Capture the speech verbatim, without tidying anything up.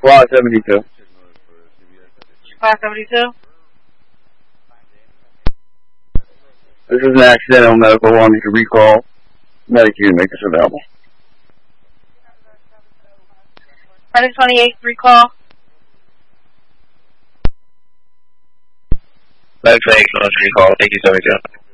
Squad seventy-two. Squad seventy-two? This is an accidental medical one. You can recall medic unit, make this available. Medic twenty-eight, recall. Medic twenty-eight, recall. Thank you, seventy-two.